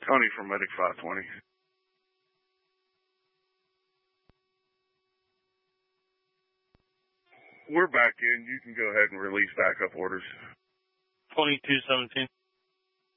Tony from Medic 520. We're back in. You can go ahead and release backup orders. 2217.